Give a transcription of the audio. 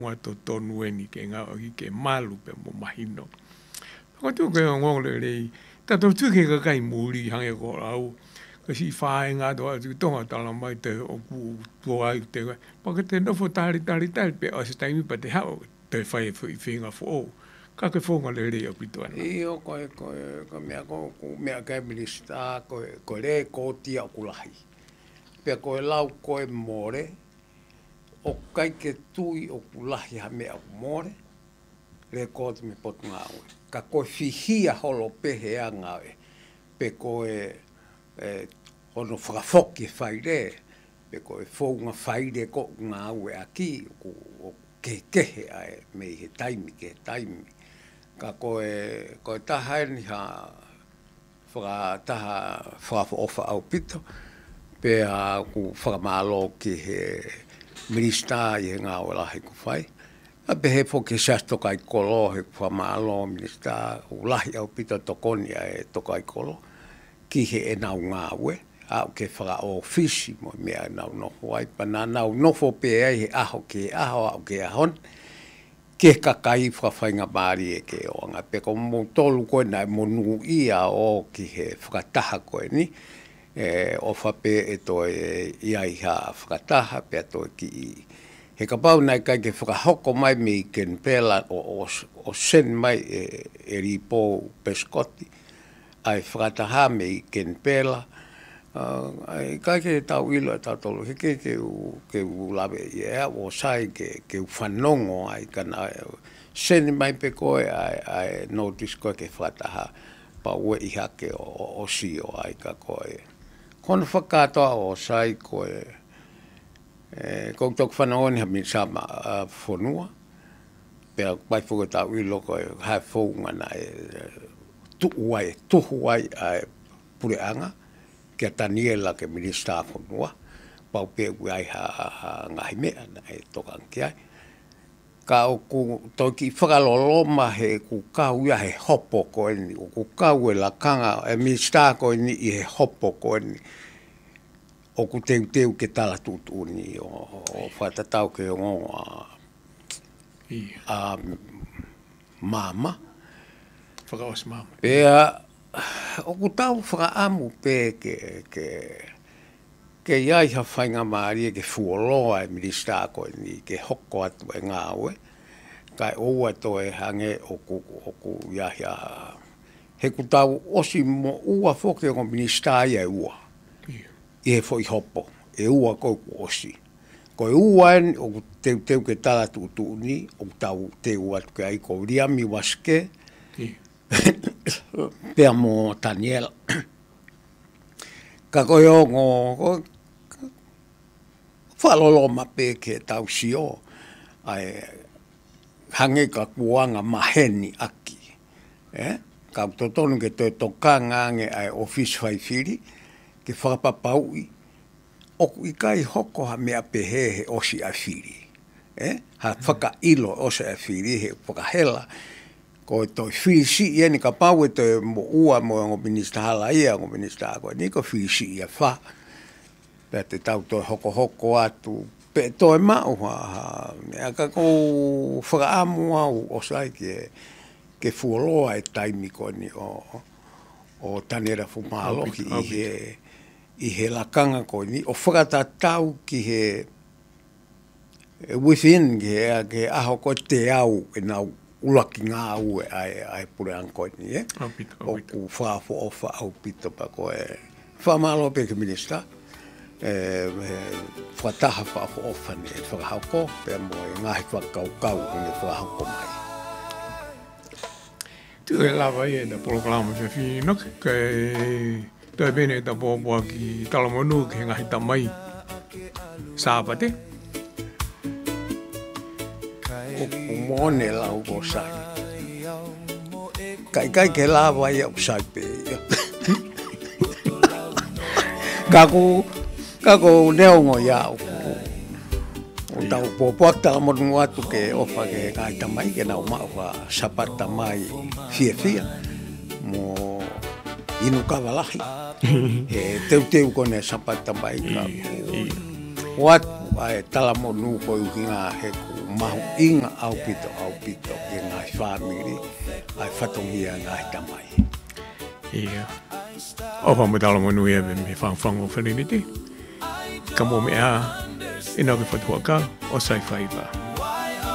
ngā tō tonu eni ke ngā o ke malu pe mo mahino. Ko tu ke ngole le ta to tu ke ka kai muri hange ko au ka si whae ngā toa tu tonga tala mai te o ku tua ai te pa ke te nofo tari pe o se taimi pa te hao te whae fu i whinga fo o ka ke whonga le o pito ana. Io ko mea ko mea kai minista ko le ko tia kulahi. Pe ko lau ko more o kai ke tui o kulahi ha mea more le ko me pot ngau. Ka ko fihia holo pehe anga pe ko ono whakafoki whaire, pe ko whaunga whaire ko ngā ue aki, o kehe ai me he taimi, Ka koe taha ni ha whakataha whakaofa au pito, pe a ku whakamalo ki he minista i he ngā ue lahi ku whai. A pe he po ke sasto kai kolo, he whakamalo minista, u lahi au pito tokoni e tokai kolo, ki he e nau ngā ue. Au ke whaka ofisi mo mea nau nofo ai, pa nā nau nofo pe ai he aho ke aho au ke ahon, ke kakai whawhainga māri e ke oanga. Pe ko mō tolu koe nai monu ia o ki he whakataha koe ni, o whape e toi iai ha whakataha, pe a toi ki i. He ka pau nai kai ke whakahoko mai me i ken pēla o sen mai e ripo peskoti, ai whakataha me i ken pēla, ai kai ke tau ilo e tau tolu heke ke u lawe ia o sai ke u whanongo ai kana sen mai pe koe ai notice koe ke whataha pa ue i hake o sio ai ka koe. Kono whakatoa o sai koe kou tok whanongo ni hami sama whonua pe a pai whuka tau ilo koe hai whounga na tuhu ai ai pureanga ke Daniela ke minista fonua pau pe ai ha ngai mea na e tokan ki ai ka o ku toki whakalolo ma he ku kau ia he hopo ko ni o ku kau e la kanga e minista ko ni i he hopo ko ni o ku teu ke tala tutu ni o whatatau ke o mama whakaos mama pea o ku tau whakaamu pe ke iai ha whainga maari ke fuoloa e minista ko ni ke hoko atu e ngā ue kai oua to e hange o ku iahi he ku tau osi mo ua whoke o minista ia e ua i he fo i hopo e ua ko ku osi ko e ua en o ku teu ke tala tutu ni o ku tau teu atu ke ai ko riami waske pea mo Daniel ka koe o ngō whalolo ma pe ke tau sio ai hange ka kuanga maheni aki ka totonu ke te tokanga ange ai office whaifiri ke whakapapaui o i kai hoko ha mea pe he osi a whiri ha whaka ilo osi a whiri he whakahela ko to fisi ia ni ka pau te mo ua mo ngo minista hala ia ngo minista ko ni ko fisi ia fa pe te tau to hoko atu pe to ma o ha ka ko fra amu o sai ke fuolo ai taimi ko ni o tanera fu malo ki i he lakanga ko ni o fra tau ki he within ke aho ko te au e nau ulaki ngā ue ai pure anko ni o ku whaafo ofa au pito pa ko whamalo pe ke minista whataha whaafo ofa ni whakahauko pe mo ngahi whakau ni whakahauko mai tu e lawa e na programa se fi no ke te bene ta bo ki talamonu ke ngahi tamai sabate mone la ugo sai kai ke la vai au sai pe kako neo ngo ya o tau po ta mo atu ke ofa ke kai tamai ke na ma fa sapata mai fia mo inu kavalahi teu ko ne sapata mai ka What ai tala mo nu ko uhinga he ku mahu inga au pito e ngai family ai fatongia ngai tamai. Ia. O pa mo tala mo nui e me whangwhango whanini te. Ka mo mea ina ke whatua ka o sai whaiva.